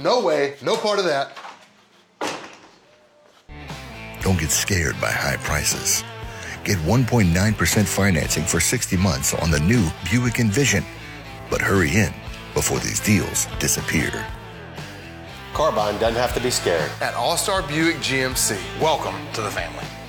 no way, no part of that. Don't get scared by high prices. Get 1.9% financing for 60 months on the new Buick Envision. But hurry in before these deals disappear. Car buying doesn't have to be scary. At All-Star Buick GMC. Welcome to the family.